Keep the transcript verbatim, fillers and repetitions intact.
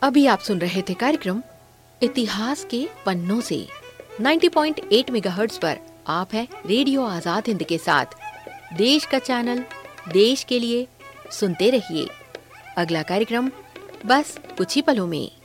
अभी आप सुन रहे थे कार्यक्रम इतिहास के पन्नों से। नब्बे पॉइंट आठ मेगाहर्ट्ज पर आप हैं रेडियो आजाद हिंद के साथ। देश का चैनल, देश के लिए, सुनते रहिए। अगला कार्यक्रम बस कुछ ही पलों में।